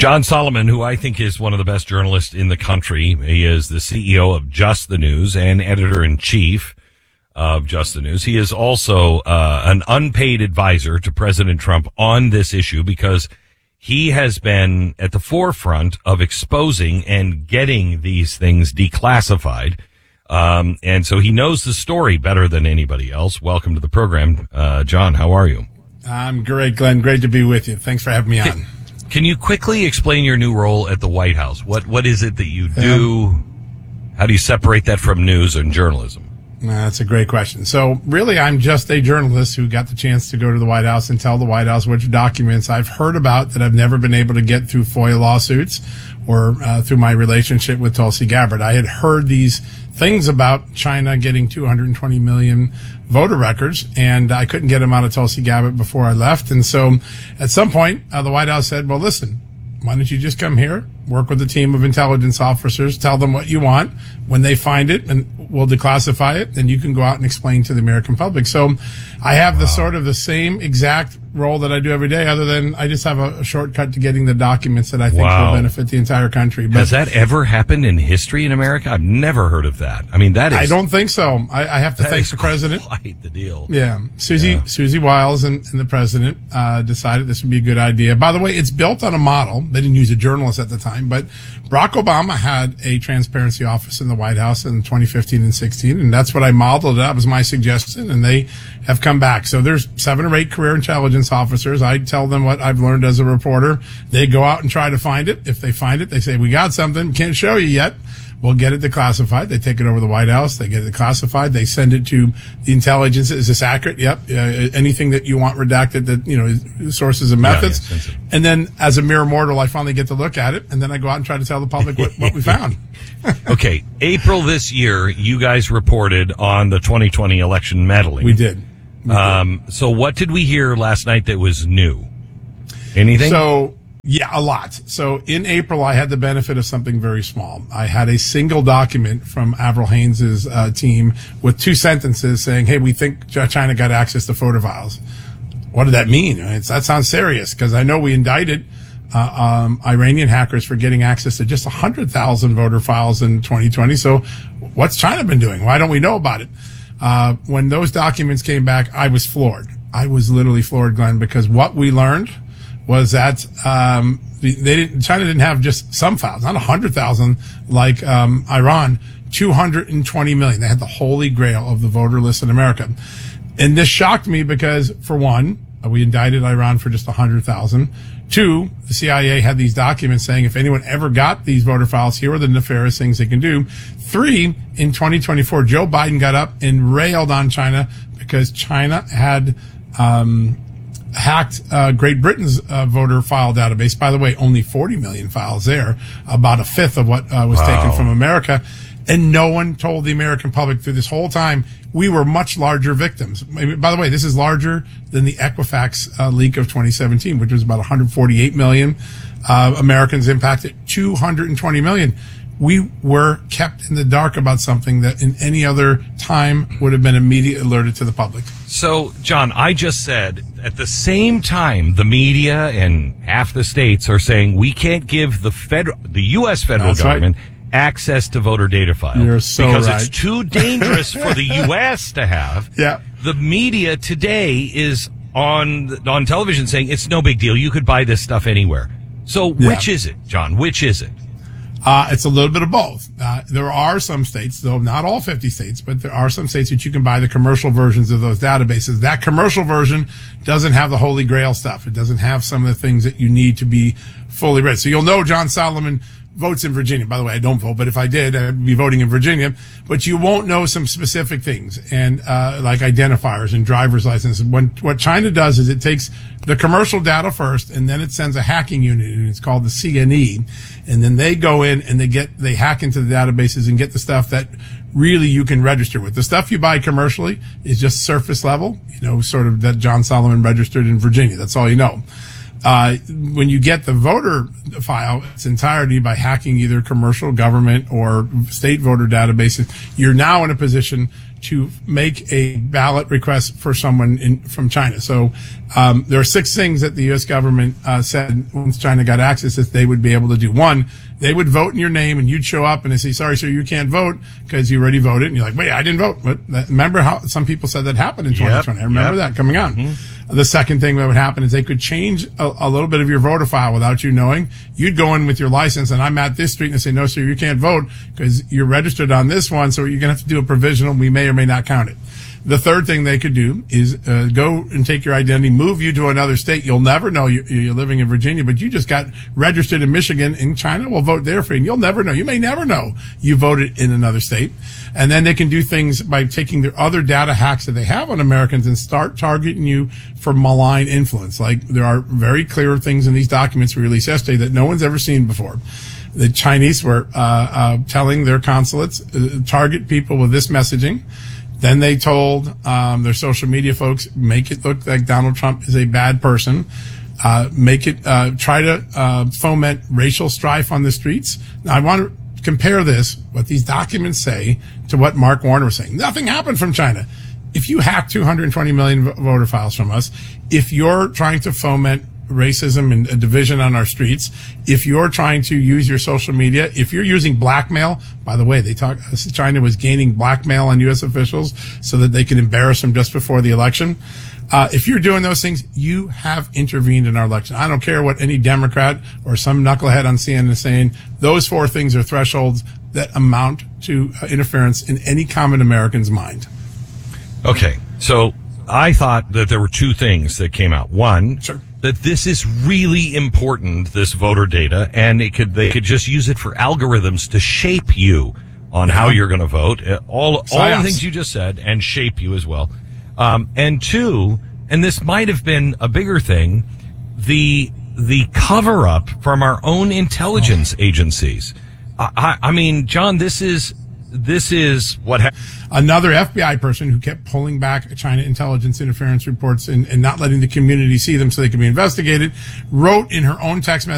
John Solomon, who I think is one of the best journalists in the country. He is the CEO of Just the News and editor-in-chief of Just the News. He is also an unpaid advisor to President Trump on this issue because he has been at the forefront of exposing and getting these things declassified. And so he knows the story better than anybody else. Welcome to the program. John, how are you? I'm great, Glenn. Great to be with you. Thanks for having me on. Can you quickly explain your new role at the White House? What is it that you do? How do you separate that from news and journalism? That's a great question. So really, I'm just a journalist who got the chance to go to the White House and tell the White House which documents I've heard about that I've never been able to get through FOIA lawsuits or through my relationship with Tulsi Gabbard. I had heard these things about China getting 220 million voter records, and I couldn't get them out of Tulsi Gabbard before I left. And so at some point, the White House said, well, listen, why don't you just come here, work with a team of intelligence officers, tell them what you want. When they find it, and we'll declassify it, then you can go out and explain to the American public. So I have the sort of the same exact role that I do every day, other than I just have a shortcut to getting the documents that I think will benefit the entire country. But has that ever happened in history in America? I've never heard of that. I mean, that is... I don't think so. I have to thank the president. Quite the deal. Yeah. Susie Wiles and the president decided this would be a good idea. By the way, it's built on a model. They didn't use a journalist at the time, but Barack Obama had a transparency office in the White House in 2015 and 16, and that's what I modeled. That was my suggestion, and they have come back. So there's 7 or 8 career intelligence officers. I tell them what I've learned as a reporter. They go out and try to find it. If they find it, they say, we got something, can't show you yet. We'll get it declassified. They take it over to the White House. They get it declassified. They send it to the intelligence. Is this accurate? Yep. Anything that you want redacted, that, sources and methods. Yeah, and then as a mere mortal, I finally get to look at it. And then I go out and try to tell the public what we found. Okay. April this year, you guys reported on the 2020 election meddling. We did. So what did we hear last night that was new? Anything? Yeah, a lot. So in April, I had the benefit of something very small. I had a single document from Avril Haines' team with 2 sentences saying, hey, we think China got access to photo files. What did that mean? That sounds serious, because I know we indicted Iranian hackers for getting access to just 100,000 voter files in 2020. So what's China been doing? Why don't we know about it? When those documents came back, I was floored. I was literally floored, Glenn, because what we learned was that China didn't have just some files, not 100,000 like Iran, 220 million. They had the holy grail of the voter list in America. And this shocked me because, for one, we indicted Iran for just 100,000. 2, the CIA had these documents saying if anyone ever got these voter files, here are the nefarious things they can do. 3, in 2024, Joe Biden got up and railed on China because China had hacked Great Britain's voter file database. By the way, only 40 million files there, about a fifth of what was taken from America. And no one told the American public through this whole time we were much larger victims. By the way, this is larger than the Equifax leak of 2017, which was about 148 million Americans impacted, 220 million. We were kept in the dark about something that in any other time would have been immediately alerted to the public. So, John, I just said at the same time, the media and half the states are saying we can't give the U.S. federal government access to voter data files. You're so because right. It's too dangerous for the U.S. to have. Yeah. The media today is on television saying it's no big deal. You could buy this stuff anywhere. So which is it, John? Which is it? It's a little bit of both. There are some states, though not all 50 states, but there are some states that you can buy the commercial versions of those databases. That commercial version doesn't have the holy grail stuff. It doesn't have some of the things that you need to be fully read. So you'll know John Solomon votes in Virginia. By the way, I don't vote, but if I did, I'd be voting in Virginia. But you won't know some specific things, and like identifiers and driver's licenses. What China does is it takes the commercial data first, and then it sends a hacking unit, and it's called the CNE. And then they go in and they hack into the databases and get the stuff that really you can register with. The stuff you buy commercially is just surface level, sort of that John Solomon registered in Virginia. That's all you know. When you get the voter file, its entirety by hacking either commercial, government, or state voter databases, you're now in a position to make a ballot request for someone from China. So there are 6 things that the U.S. government said once China got access that they would be able to do. One, they would vote in your name, and you'd show up and they say, sorry, sir, you can't vote because you already voted. And you're like, wait, I didn't vote. But remember how some people said that happened in 2020. I remember that coming on. Mm-hmm. The second thing that would happen is they could change a little bit of your voter file without you knowing. You'd go in with your license, and I'm at this street, and they say, no, sir, you can't vote because you're registered on this one, so you're going to have to do a provisional. We may or may not count it. The third thing they could do is go and take your identity, move you to another state. You'll never know you're living in Virginia, but you just got registered in Michigan, and China will vote there for you, and you'll never know. You may never know you voted in another state. And then they can do things by taking their other data hacks that they have on Americans and start targeting you for malign influence. Like, there are very clear things in these documents we released yesterday that no one's ever seen before. The Chinese were telling their consulates, target people with this messaging. Then they told their social media folks, make it look like Donald Trump is a bad person. Make it try to foment racial strife on the streets. Now, I want to compare this, what these documents say, to what Mark Warner was saying. Nothing happened from China. If you hack 220 million voter files from us, if you're trying to foment racism and a division on our streets, if you're trying to use your social media, if you're using blackmail, by the way, China was gaining blackmail on U.S. officials so that they could embarrass them just before the election. If you're doing those things, you have intervened in our election. I don't care what any Democrat or some knucklehead on CNN is saying. Those 4 things are thresholds that amount to interference in any common American's mind. Okay. So I thought that there were 2 things that came out. One, sure, that this is really important, this voter data, and they could just use it for algorithms to shape you on how you're going to vote. All the things you just said, and shape you as well. And 2, and this might have been a bigger thing, the cover up from our own intelligence agencies. I mean, John, this is what happened. Another FBI person who kept pulling back China intelligence interference reports and not letting the community see them so they could be investigated, wrote in her own text message